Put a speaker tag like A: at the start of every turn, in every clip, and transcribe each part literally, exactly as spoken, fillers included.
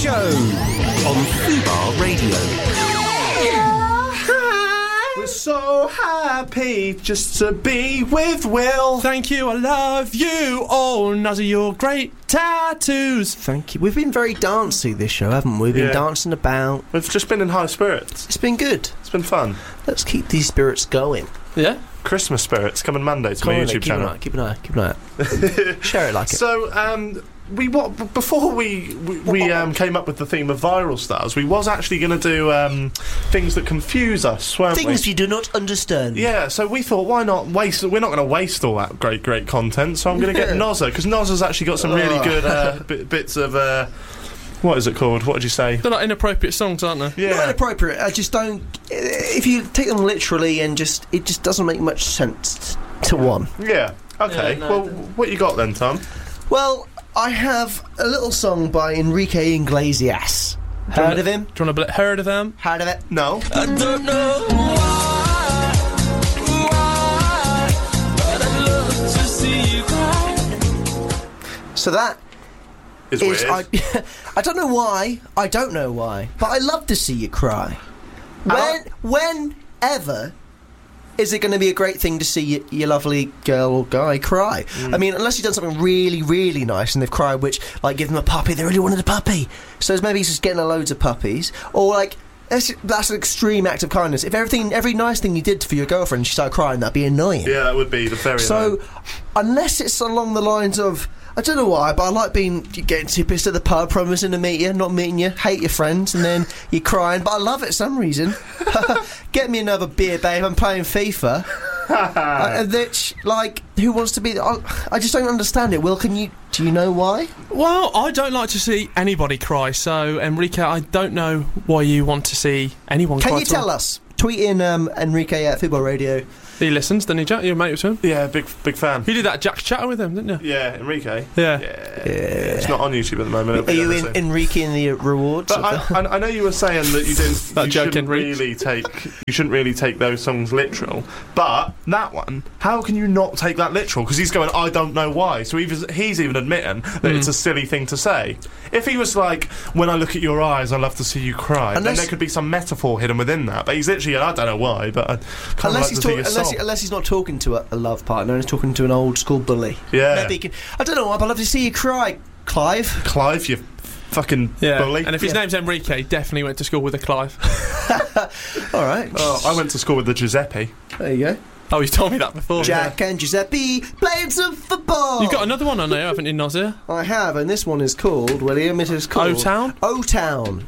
A: Show on Fubar Radio.
B: We're so happy just to be with Will.
C: Thank you, I love you. Oh, Nuzzy, you're great tattoos.
A: Thank you. We've been very dancey this show, haven't we? We've been
B: Yeah.
A: dancing about.
B: We've just been in high spirits.
A: It's been good.
B: It's been fun.
A: Let's keep these spirits going.
C: Yeah?
B: Christmas spirits coming Monday to
A: Come
B: my
A: on,
B: YouTube
A: keep
B: channel.
A: An eye, keep an eye. Keep an eye. Out. Share it like it.
B: So, um, we what b- before we we, we um, came up with the theme of viral stars, we was actually going to do um, things that confuse us, weren't
A: Things
B: we?
A: you do not understand.
B: Yeah, so we thought, why not waste? We're not going to waste all that great, great content. So I'm going to get
A: Yeah.
B: Nozza, because Nozza's actually got some really
A: Oh.
B: good uh, bit, bits of uh, what is it called? What did you say?
C: They're like inappropriate songs, aren't they?
B: Yeah.
A: Not inappropriate. I just don't. If you take them literally and just, it just doesn't make much sense to one.
B: Yeah. Okay.
C: Yeah, no,
B: well,
C: I don't-
B: what you got then, Tom?
A: Well, I have a little song by Enrique Iglesias. Heard of him?
C: Do you want to bl- heard of them?
A: Heard of it?
B: No.
D: I don't know why, why, but I'd love to see you cry.
A: So that
B: It's
A: is
B: weird.
A: I. I don't know why. I don't know why, but I love to see you cry. When, whenever is it going to be a great thing to see your, your lovely girl or guy cry? I mean, unless you've done something really, really nice and they've cried, which, like, give them a puppy, they really wanted a puppy. So maybe he's just getting loads of puppies. Or, like, that's, that's an extreme act of kindness. If everything, every nice thing you did for your girlfriend, she started crying, that'd be annoying.
B: Yeah, that would be the very.
A: So,
B: annoying.
A: unless it's along the lines of, I don't know why, but I like being getting too pissed at the pub, promising to meet you, not meeting you, hate your friends, and then you're crying. But I love it for some reason. Get me another beer, babe. I'm playing FIFA. uh, and that's like, who wants to be? I, I just don't understand it. Will, can you? Do you know why?
C: Well, I don't like to see anybody cry, so, Enrique, I don't know why you want to see anyone
A: Can
C: cry.
A: you
C: at all.
A: tell us? Tweet in um, Enrique at Football Radio.
C: He listens, doesn't he, Jack? You're a mate with him?
B: Yeah, big big fan.
C: You did that Jack's Chatter with him, didn't you?
B: Yeah, Enrique.
C: Yeah.
B: Yeah. It's not on YouTube at the moment. it'll
A: Are
B: be
A: you
B: on
A: in,
B: soon.
A: Enrique in the rewards?
B: But
A: of
B: I,
A: the-
B: I, I know you were saying that you didn't.
C: That
B: you
C: joke
B: shouldn't
C: in reach.
B: really take. You shouldn't really take those songs literal. But that one, how can you not take that literal? Because he's going, I don't know why. So he's, he's even admitting that
C: Mm.
B: it's a silly thing to say. If he was like, when I look at your eyes, I love to see you cry, then
A: Unless-
B: there could be some metaphor hidden within that. But he's literally, I don't know why, but I kind of
A: Unless
B: like
A: he's,
B: to see
A: talk-
B: your
A: unless,
B: song.
A: he, unless he's not talking to a, a love partner and he's talking to an old school bully.
B: Yeah.
A: Maybe he can, I don't know, but I'd love to see you cry, Clive.
B: Clive, you fucking
C: Yeah.
B: bully.
C: And if his
A: Yeah.
C: name's Enrique, he definitely went to school with a Clive.
A: All right.
B: Oh, I went to school with the Giuseppe.
A: There you go.
C: Oh, you've told me that before.
A: Jack and Giuseppe playing some football.
C: You've got another one on there, haven't you, Nozzy?
A: I have, and this one is called, William, it is called...
C: O-Town?
A: O-Town.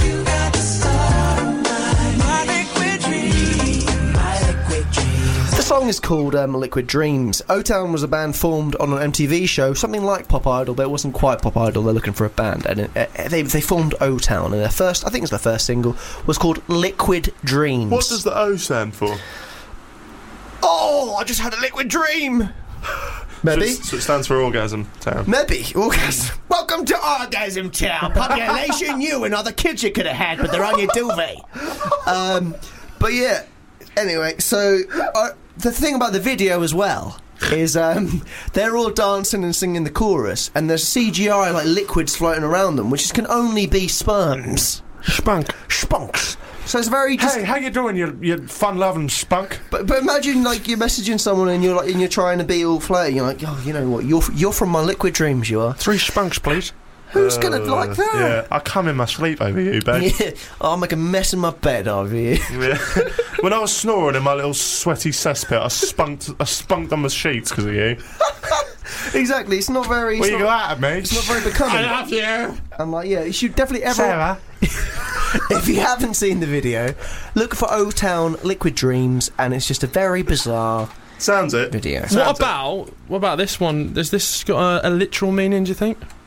A: The song is called um, Liquid Dreams. O-Town was a band formed on an M T V show, something like Pop Idol, but it wasn't quite Pop Idol. They're looking for a band, and it, uh, they they formed O-Town, and their first, I think it's their first single, was called Liquid Dreams.
B: What does the O stand for?
A: Oh, I just had a liquid dream. Maybe.
B: So, it's- so it stands for Orgasm Town.
A: Maybe. Orgasm. Welcome to Orgasm Town. Population you and other kids you could have had, but they're on your duvet. Um, but yeah. Anyway, so uh, the thing about the video as well is um, they're all dancing and singing the chorus, and there's C G I like liquids floating around them, which can only be sperms.
C: Spunk.
A: Spunks. So it's very just.
B: Hey, how you doing, you, you fun-loving spunk?
A: But, but imagine like you're messaging someone and you're like and you're trying to be all flirty. You're like, oh, you know what? You're you're from my liquid dreams. You are.
C: Three spunks, please.
A: Who's gonna like that?
B: Yeah, I come in my sleep over you, babe.
A: Yeah, I'll make a mess in my bed over you.
B: Yeah. When I was snoring in my little sweaty cesspit, I spunked, I spunked on the sheets because of you.
A: Exactly. It's not very. It's
B: Well, you
A: not,
B: go out at me.
A: it's not very becoming.
B: I love you,
A: I'm like, yeah, you should definitely ever.
B: Sarah.
A: If you haven't seen the video, look for O-Town Liquid Dreams, and it's just a very bizarre
B: Sounds it.
A: video.
B: Sounds
C: What
B: it.
C: about what about this one? Does this got a, a literal meaning? Do you think?